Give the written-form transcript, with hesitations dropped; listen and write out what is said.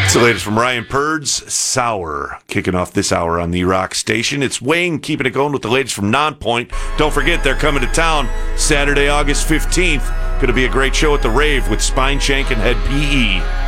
It's the latest from Ryan Purd's Sour, kicking off this hour on the Rock Station. It's Wayne keeping it going with the latest from Nonpoint. Don't forget, they're coming to town Saturday, August 15th. Going to be a great show at the Rave with Spineshank and Head PE.